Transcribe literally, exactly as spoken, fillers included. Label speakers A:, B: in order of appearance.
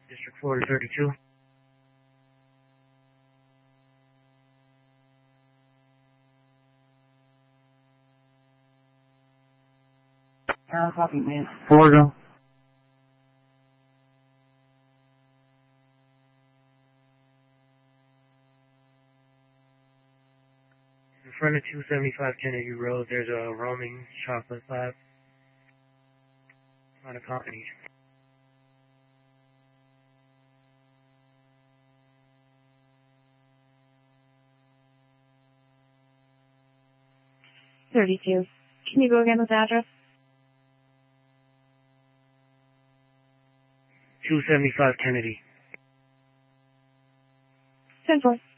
A: District four to thirty-two.
B: Town copy, man.
A: Florida. In front of two seventy-five Kennedy Road, there's a roaming chocolate lab. Unaccompanied.
C: thirty-two. Can you go again with the address?
A: two seventy-five Kennedy.
C: ten four.